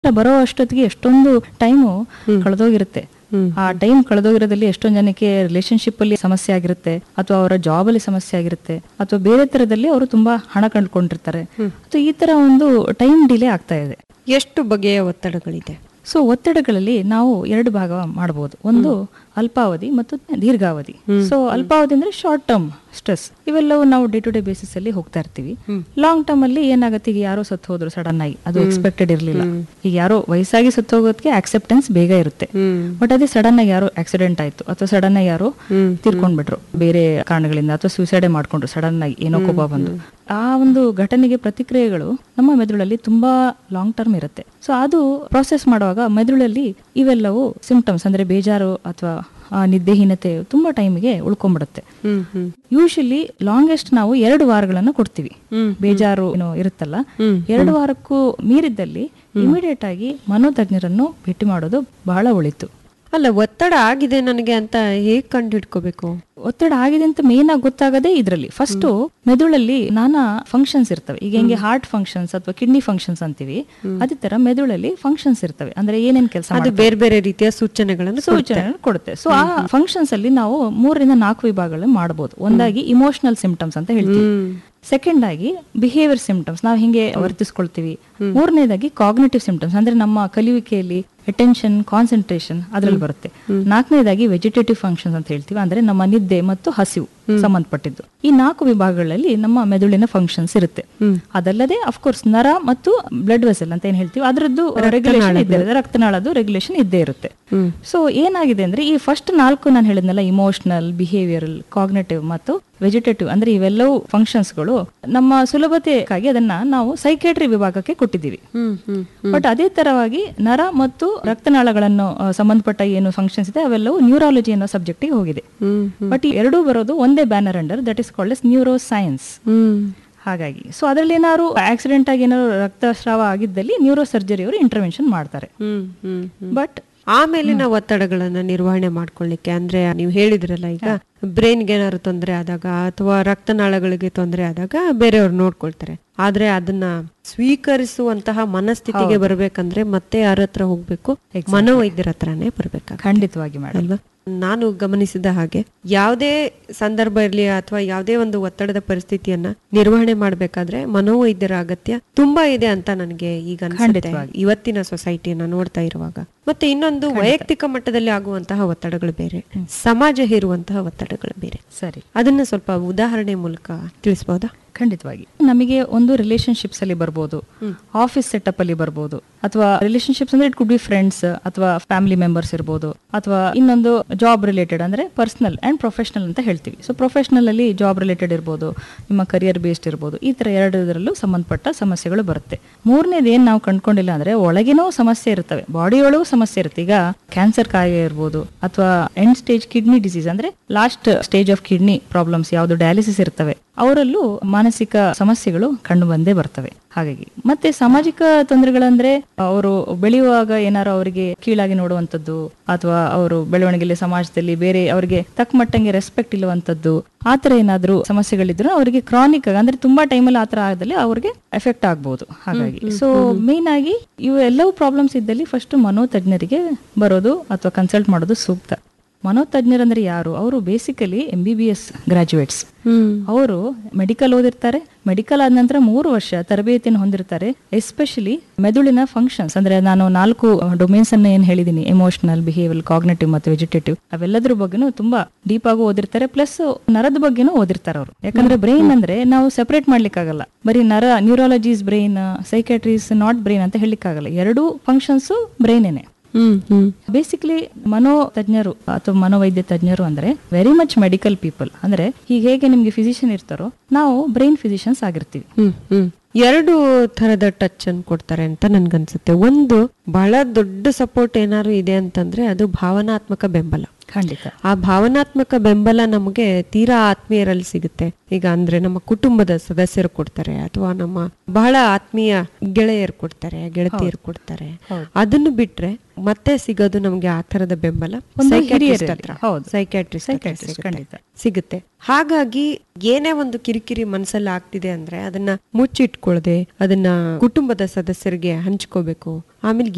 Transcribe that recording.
ಬರೋ ಅಷ್ಟೊತ್ತಿಗೆ ಎಷ್ಟೊಂದು ಟೈಮು ಕಳೆದೋಗಿರುತ್ತೆ. ಆ ಟೈಮ್ ಕಳೆದೋಗಿರೋದ್ರಲ್ಲಿ ಎಷ್ಟೊಂದು ಜನಕ್ಕೆ ರಿಲೇಶನ್ಶಿಪ್ ಅಲ್ಲಿ ಸಮಸ್ಯೆ ಆಗಿರುತ್ತೆ, ಅಥವಾ ಅವರ ಜಾಬ್ ಅಲ್ಲಿ ಸಮಸ್ಯೆ ಆಗಿರುತ್ತೆ, ಅಥವಾ ಬೇರೆ ತರದಲ್ಲಿ ಅವರು ತುಂಬಾ ಹಣ ಕಂಡುಕೊಂಡಿರ್ತಾರೆ. ಅಥವಾ ಈ ತರ ಒಂದು ಟೈಮ್ ಡಿಲೇ ಆಗ್ತಾ ಇದೆ. ಎಷ್ಟು ಬಗೆಯ ಒತ್ತಡಗಳಿದೆ? ಸೊ ಒತ್ತಡಗಳಲ್ಲಿ ನಾವು ಎರಡು ಭಾಗ ಮಾಡಬಹುದು. ಒಂದು ಅಲ್ಪಾವಧಿ ಮತ್ತು ದೀರ್ಘಾವಧಿ. ಸೊ ಅಲ್ಪಾವಧಿ ಅಂದ್ರೆ ಶಾರ್ಟ್ ಟರ್ಮ್ ಸ್ಟ್ರೆಸ್, ಇವೆಲ್ಲವೂ ನಾವು ಡೇ ಟು ಡೇ ಬೇಸಿಸ್ ಅಲ್ಲಿ ಹೋಗ್ತಾ ಇರ್ತೀವಿ. ಲಾಂಗ್ ಟರ್ಮ್ ಅಲ್ಲಿ ಏನಾಗುತ್ತೆ, ಈಗ ಯಾರೋ ಸತ್ತು ಹೋದ್ರು ಸಡನ್ ಆಗಿ, ಅದು ಎಕ್ಸ್ಪೆಕ್ಟೆಡ್ ಇರ್ಲಿಲ್ಲ. ಈಗ ಯಾರೋ ವಯಸ್ಸಾಗಿ ಸತ್ತು ಹೋಗೋದಕ್ಕೆ ಆಕ್ಸೆಪ್ಟೆನ್ಸ್ ಬೇಗ ಇರುತ್ತೆ. ಬಟ್ ಅದೇ ಸಡನ್ ಆಗಿ ಯಾರೋ ಆಕ್ಸಿಡೆಂಟ್ ಆಯ್ತು, ಅಥವಾ ಸಡನ್ ಆಗಿ ಯಾರೋ ತೀರ್ಕೊಂಡ್ಬಿಟ್ರು ಬೇರೆ ಕಾರಣಗಳಿಂದ, ಅಥವಾ ಸೂಸೈಡ್ ಮಾಡ್ಕೊಂಡ್ರು ಸಡನ್ ಆಗಿ, ಏನೋ ಕೋಪ ಬಂದು, ಆ ಒಂದು ಘಟನೆಗೆ ಪ್ರತಿಕ್ರಿಯೆಗಳು ನಮ್ಮ ಮೆದುಳಲ್ಲಿ ತುಂಬಾ ಲಾಂಗ್ ಟರ್ಮ್ ಇರುತ್ತೆ. ಸೊ ಅದು ಪ್ರಾಸೆಸ್ ಮಾಡುವಾಗ ಮೆದುಳಲ್ಲಿ ಇವೆಲ್ಲವೂ ಸಿಂಪ್ಟಮ್ಸ್ ಅಂದ್ರೆ ಬೇಜಾರು ಅಥವಾ ನಿದ್ದೆಹೀನತೆ ತುಂಬಾ ಟೈಮಿಗೆ ಉಳ್ಕೊಂಡ್ಬಿಡುತ್ತೆ. ಯೂಶಲಿ ಲಾಂಗೆಸ್ಟ್ ನಾವು 2 ವಾರಗಳನ್ನು ಕೊಡ್ತೀವಿ. ಬೇಜಾರು ಏನೋ ಇರುತ್ತಲ್ಲ, 2 ವಾರಕ್ಕೂ ಮೀರಿದ್ದಲ್ಲಿ ಇಮಿಡಿಯೇಟ್ ಆಗಿ ಮನೋತಜ್ಞರನ್ನು ಭೇಟಿ ಮಾಡೋದು ಬಹಳ ಒಳಿತು. ಅಲ್ಲ, ಒತ್ತಡ ಆಗಿದೆ ನನಗೆ ಅಂತ ಹೇಗ್ ಕಂಡು ಹಿಡ್ಕೋಬೇಕು? ಒತ್ತಡ ಆಗಿದೆ ಅಂತ ಮೇನ್ ಆಗಿ ಗೊತ್ತಾಗದೆ ಇದ್ರಲ್ಲಿ ಫಸ್ಟ್ ಮೆದುಳಲ್ಲಿ ನಾನಾ ಫಂಕ್ಷನ್ಸ್ ಇರ್ತವೆ. ಈಗ ಹೆಂಗೆ ಹಾರ್ಟ್ ಫಂಕ್ಷನ್ಸ್ ಅಥವಾ ಕಿಡ್ನಿ ಫಂಕ್ಷನ್ಸ್ ಅಂತೀವಿ, ಅದೇ ತರ ಮೆದುಳಲ್ಲಿ ಫಂಕ್ಷನ್ಸ್ ಇರ್ತವೆ. ಅಂದ್ರೆ ಏನೇನ್ ಕೆಲಸ, ಅದು ಬೇರೆ ಬೇರೆ ರೀತಿಯ ಸೂಚನೆಗಳನ್ನು ಕೊಡುತ್ತೆ. ಸೊ ಆ ಫಂಕ್ಷನ್ಸ್ ಅಲ್ಲಿ ನಾವು 3 ರಿಂದ 4 ವಿಭಾಗಗಳನ್ನು ಮಾಡಬಹುದು. ಒಂದಾಗಿ ಇಮೋಷನಲ್ ಸಿಂಪ್ಟಮ್ಸ್ ಅಂತ ಹೇಳ್ತೀವಿ. ಸೆಕೆಂಡ್ ಆಗಿ ಬಿಹೇವಿಯರ್ ಸಿಂಪ್ಟಮ್ಸ್, ನಾವು ಹಿಂಗೆ ವರ್ತಿಸ್ಕೊಳ್ತೀವಿ. ಮೂರನೇದಾಗಿ ಕಾಗ್ನಿಟಿವ್ ಸಿಂಪ್ಟಮ್ಸ್, ಅಂದ್ರೆ ನಮ್ಮ ಕಲಿಯುವಿಕೆಯಲ್ಲಿ ಅಟೆನ್ಷನ್, ಕಾನ್ಸಂಟ್ರೇಷನ್ ಅದ್ರಲ್ಲಿ ಬರುತ್ತೆ. 4ನೇದಾಗಿ ವೆಜಿಟೇಟಿವ್ ಫಂಕ್ಷನ್ಸ್ ಅಂತ ಹೇಳ್ತೀವಿ, ಅಂದ್ರೆ ನಮ್ಮ ನಿದ್ದೆ ಮತ್ತು ಹಸಿವು ಸಂಬಂಧಪಟ್ಟಿದ್ದು. ಈ 4 ವಿಭಾಗಗಳಲ್ಲಿ ನಮ್ಮ ಮೆದುಳಿನ ಫಂಕ್ಷನ್ಸ್ ಇರುತ್ತೆ. ಅದಲ್ಲದೆ ಅಫ್ಕೋರ್ಸ್ ನರ ಮತ್ತು ಬ್ಲಡ್ ವೆಸಲ್ ಅಂತ ಏನ್ ಹೇಳ್ತೀವಿ, ಅದರದ್ದು ರೆಗ್ಯುಲೇಷನ್ ಇದ್ದೇ ಇರುತ್ತೆ, ರಕ್ತನಾಳದ್ದು ರೆಗ್ಯುಲೇಷನ್ ಇದ್ದೇ ಇರುತ್ತೆ. ಸೊ ಏನಾಗಿದೆ ಅಂದ್ರೆ ಈ ಫಸ್ಟ್ 4 ನಾನು ಹೇಳಿದ್ನಲ್ಲ, ಇಮೋಷನಲ್, ಬಿಹೇವಿಯರಲ್, ಕಾಗ್ನಿಟಿವ್ ಮತ್ತು ವೆಜಿಟೇಟಿವ್, ಅಂದ್ರೆ ಇವೆಲ್ಲವೂ ಫಂಕ್ಷನ್ಸ್ಗಳು ನಮ್ಮ ಸುಲಭತೆಗಾಗಿ ಅದನ್ನ ನಾವು ಸೈಕೇಟ್ರಿ ವಿಭಾಗಕ್ಕೆ ಕೊಟ್ಟಿದ್ದೀವಿ. ಬಟ್ ಅದೇ ತರವಾಗಿ ನರ ಮತ್ತು ರಕ್ತನಾಳಗಳನ್ನು ಸಂಬಂಧಪಟ್ಟ ಏನು ಫಂಕ್ಷನ್ಸ್ ಇದೆ ಅವೆಲ್ಲವೂ ನ್ಯೂರಾಲಜಿ ಅನ್ನೋ ಸಬ್ಜೆಕ್ಟ್ ಗೆ ಹೋಗಿದೆ. ಬಟ್ ಈ ಎರಡೂ ಬರೋದು ಒಂದೇ banner under, that is called as neuro science. ಹಾಗಾಗಿ ಸೊ ಅದರಲ್ಲಿ ಏನಾದ್ರು ಆಕ್ಸಿಡೆಂಟ್ ಆಗಿ ಏನಾದ್ರು ರಕ್ತಸ್ರಾವ ಆಗಿದ್ದಲ್ಲಿ ನ್ಯೂರೋ ಸರ್ಜರಿ ಅವರು ಇಂಟರ್ವೆನ್ಷನ್ ಮಾಡ್ತಾರೆ. ಬಟ್ ಆಮೇಲಿನ ಒತ್ತಡಗಳನ್ನ ನಿರ್ವಹಣೆ ಮಾಡ್ಕೊಳ್ಳಿಕ್ಕೆ, ಅಂದ್ರೆ ನೀವು ಹೇಳಿದ್ರಲ್ಲ, ಈಗ ಬ್ರೈನ್ಗೆ ಏನಾದ್ರು ತೊಂದರೆ ಆದಾಗ ಅಥವಾ ರಕ್ತನಾಳಗಳಿಗೆ ತೊಂದರೆ ಆದಾಗ ಬೇರೆಯವ್ರು ನೋಡ್ಕೊಳ್ತಾರೆ. ಆದ್ರೆ ಅದನ್ನ ಸ್ವೀಕರಿಸುವಂತಹ ಮನಸ್ಥಿತಿಗೆ ಬರ್ಬೇಕಂದ್ರೆ ಮತ್ತೆ ಯಾರ ಹತ್ರ ಹೋಗ್ಬೇಕು? ಮನೋವೈದ್ಯರ ಹತ್ರನೇ ಬರ್ಬೇಕು. ಖಂಡಿತವಾಗಿ ಮಾಡಲ್ವಾ? ನಾನು ಗಮನಿಸಿದ ಹಾಗೆ ಯಾವುದೇ ಸಂದರ್ಭ ಇರ್ಲಿ ಅಥವಾ ಯಾವುದೇ ಒಂದು ಒತ್ತಡದ ಪರಿಸ್ಥಿತಿಯನ್ನ ನಿರ್ವಹಣೆ ಮಾಡ್ಬೇಕಾದ್ರೆ ಮನೋವೈದ್ಯರ ಅಗತ್ಯ ತುಂಬಾ ಇದೆ ಅಂತ ನನಗೆ ಈಗ ಅನ್ಸುತ್ತೆ, ಇವತ್ತಿನ ಸೊಸೈಟಿಯನ್ನ ನೋಡ್ತಾ ಇರುವಾಗ. ಮತ್ತೆ ಇನ್ನೊಂದು ವೈಯಕ್ತಿಕ ಮಟ್ಟದಲ್ಲಿ ಆಗುವಂತಹ ಒತ್ತಡಗಳು ಬೇರೆ, ಸಮಾಜ ಹೇರುವಂತಹ ಒತ್ತಡಗಳು ಬೇರೆ. ಸರಿ, ಅದನ್ನ ಸ್ವಲ್ಪ ಉದಾಹರಣೆ ಮೂಲಕ ತಿಳಿಸಬಹುದಾ? ಖಂಡಿತವಾಗಿ. ನಮಗೆ ಒಂದು ರಿಲೇಶನ್ಶಿಪ್ಸ್ ಅಲ್ಲಿ ಬರ್ಬೋದು, ಆಫೀಸ್ ಸೆಟಪ್ ಅಲ್ಲಿ ಬರ್ಬೋದು, ಅಥವಾ ರಿಲೇಶನ್ಶಿಪ್ಸ್ ಅಂದ್ರೆ ಇಟ್ ಕುಡ್ ಬಿ ಫ್ರೆಂಡ್ಸ್ ಅಥವಾ ಫ್ಯಾಮಿಲಿ ಮೆಂಬರ್ಸ್ ಇರ್ಬೋದು, ಅಥವಾ ಇನ್ನೊಂದು ಜಾಬ್ ರಿಲೇಟೆಡ್ ಅಂದ್ರೆ ಪರ್ಸನಲ್ ಅಂಡ್ ಪ್ರೊಫೆಷನಲ್ ಅಂತ ಹೇಳ್ತೀವಿ. ಸೊ ಪ್ರೊಫೆಷನಲ್ ಅಲ್ಲಿ ಜಾಬ್ ರಿಲೇಟೆಡ್ ಇರ್ಬೋದು, ನಿಮ್ಮ ಕರಿಯರ್ ಬೇಸ್ಡ್ ಇರ್ಬೋದು, ಈ ತರ ಎರಡರಲ್ಲೂ ಸಂಬಂಧಪಟ್ಟ ಸಮಸ್ಯೆಗಳು ಬರುತ್ತೆ. ಮೂರನೇದು ಏನ್ ನಾವು ಕಂಡ್ಕೊಂಡಿಲ್ಲ ಅಂದ್ರೆ ಒಳಗಿನೂ ಸಮಸ್ಯೆ ಇರ್ತವೆ, ಬಾಡಿಯೊಳಗೂ ಸಮಸ್ಯೆ ಇರುತ್ತೆ. ಈಗ ಕ್ಯಾನ್ಸರ್ ಕಾಯಿಲೆ ಇರ್ಬೋದು, ಅಥವಾ ಎಂಡ್ ಸ್ಟೇಜ್ ಕಿಡ್ನಿ ಡಿಸೀಸ್ ಅಂದ್ರೆ last stage of kidney problems ಯಾವ್ದು ಡಯಾಲಿಸಿಸ್ ಇರ್ತವೆ, ಅವರಲ್ಲೂ ಮಾನಸಿಕ ಸಮಸ್ಯೆಗಳು ಕಂಡು ಬಂದೇ ಬರ್ತವೆ. ಹಾಗಾಗಿ ಮತ್ತೆ ಸಾಮಾಜಿಕ ತೊಂದರೆಗಳಂದ್ರೆ ಅವರು ಬೆಳೆಯುವಾಗ ಏನಾರು ಅವರಿಗೆ ಕೀಳಾಗಿ ನೋಡುವಂಥದ್ದು, ಅಥವಾ ಅವರು ಬೆಳವಣಿಗೆಯಲ್ಲಿ ಸಮಾಜದಲ್ಲಿ ಬೇರೆ ಅವರಿಗೆ ತಕ್ಕ ಮಟ್ಟಂಗೆ ರೆಸ್ಪೆಕ್ಟ್ ಇಲ್ಲುವಂಥದ್ದು, ಆತರ ಏನಾದ್ರು ಸಮಸ್ಯೆಗಳಿದ್ರು ಅವರಿಗೆ ಕ್ರಾನಿಕ್ ಆಗಿ ಅಂದ್ರೆ ತುಂಬಾ ಟೈಮಲ್ಲಿ ಆತರ ಆದಲ್ಲಿ ಅವ್ರಿಗೆ ಎಫೆಕ್ಟ್ ಆಗ್ಬಹುದು. ಹಾಗಾಗಿ ಸೊ ಮೇನ್ ಆಗಿ ಇವು ಎಲ್ಲವೂ ಪ್ರಾಬ್ಲಮ್ಸ್ ಇದ್ದಲ್ಲಿ ಫಸ್ಟ್ ಮನೋತಜ್ಞರಿಗೆ ಬರೋದು ಅಥವಾ ಕನ್ಸಲ್ಟ್ ಮಾಡೋದು ಸೂಕ್ತ. ಮನೋತಜ್ಞರಂದ್ರೆ ಯಾರು? ಅವರು ಬೇಸಿಕಲಿ MBBS ಗ್ರಾಜುಯೇಟ್ಸ್. ಅವರು ಮೆಡಿಕಲ್ ಓದಿರ್ತಾರೆ, ಮೆಡಿಕಲ್ ಆದ ನಂತರ 3 ವರ್ಷ ತರಬೇತಿಯನ್ನು ಹೊಂದಿರ್ತಾರೆ. ಎಸ್ಪೆಷಲಿ ಮೆದುಳಿನ ಫಂಕ್ಷನ್ಸ್ ಅಂದ್ರೆ ನಾನು 4 ಡೊಮೇನ್ಸ್ ಅನ್ನ ಏನ್ ಹೇಳಿದೀನಿ, ಎಮೋಷನಲ್, ಬಿಹೇವಿಯರ್, ಕಾಗ್ನಿಟಿವ್ ಮತ್ತು ವೆಜಿಟೇಟಿವ್, ಅವೆಲ್ಲದ್ರ ಬಗ್ಗೆನೂ ತುಂಬಾ ಡೀಪ್ ಆಗಿ ಓದಿರ್ತಾರೆ. ಪ್ಲಸ್ ನರದ ಬಗ್ಗೆನೂ ಓದಿರ್ತಾರೆ ಅವರು. ಯಾಕಂದ್ರೆ ಬ್ರೈನ್ ಅಂದ್ರೆ ನಾವು ಸೆಪರೇಟ್ ಮಾಡ್ಲಿಕ್ಕಾಗಲ್ಲ, ಬರೀ ನರ, ನ್ಯೂರಾಲಜೀಸ್ ಬ್ರೈನ್, ಸೈಕ್ಯಾಟ್ರೀಸ್ ನಾಟ್ ಬ್ರೈನ್ ಅಂತ ಹೇಳಿಕ್ಕಾಗಲ್ಲ. 2 ಫಂಕ್ಷನ್ಸ್ ಬ್ರೈನೇನೆ. ಬೇಸಿಕಲಿ ಮನೋತಜ್ಞರು ಅಥವಾ ಮನೋವೈದ್ಯ ತಜ್ಞರು ಅಂದ್ರೆ ವೆರಿ ಮಚ್ ಮೆಡಿಕಲ್ ಪೀಪಲ್. ಅಂದ್ರೆ ಈಗ ಹೇಗೆ ನಿಮ್ಗೆ ಫಿಸಿಷಿಯನ್ ಇರ್ತಾರೋ, ನಾವು ಬ್ರೈನ್ ಫಿಸಿಷಿಯನ್ಸ್ ಆಗಿರ್ತೀವಿ. 2 ತರದ ಟಚ್ ಅನ್ನು ಕೊಡ್ತಾರೆ ಅಂತ ನನ್ಗನ್ಸುತ್ತೆ. ಒಂದು ಬಹಳ ದೊಡ್ಡ ಸಪೋರ್ಟ್ ಏನಾದ್ರು ಇದೆ ಅಂತಂದ್ರೆ ಅದು ಭಾವನಾತ್ಮಕ ಬೆಂಬಲ. ಖಂಡಿತ. ಆ ಭಾವನಾತ್ಮಕ ಬೆಂಬಲ ನಮಗೆ ತೀರಾ ಆತ್ಮೀಯರಲ್ಲಿ ಸಿಗುತ್ತೆ. ಈಗ ಅಂದ್ರೆ ನಮ್ಮ ಕುಟುಂಬದ ಸದಸ್ಯರು ಕೊಡ್ತಾರೆ, ಅಥವಾ ನಮ್ಮ ಬಹಳ ಆತ್ಮೀಯ ಗೆಳೆಯರು ಕೊಡ್ತಾರೆ, ಗೆಳತಿಯರು ಕೊಡ್ತಾರೆ. ಅದನ್ನು ಬಿಟ್ರೆ ಮತ್ತೆ ಸಿಗೋದು ನಮ್ಗೆ ಆ ತರದ ಬೆಂಬಲ ಸೈಕ್ಯಾಟ್ರಿಸ್ಟ್ ಸಿಗುತ್ತೆ. ಹಾಗಾಗಿ ಏನೇ ಒಂದು ಕಿರಿಕಿರಿ ಮನಸ್ಸಲ್ಲಿ ಆಗ್ತಿದೆ ಅಂದ್ರೆ ಅದನ್ನ ಮುಚ್ಚಿಟ್ಕೊಳ್ಳದೆ ಅದನ್ನ ಕುಟುಂಬದ ಸದಸ್ಯರಿಗೆ ಹಂಚ್ಕೋಬೇಕು. ಆಮೇಲೆ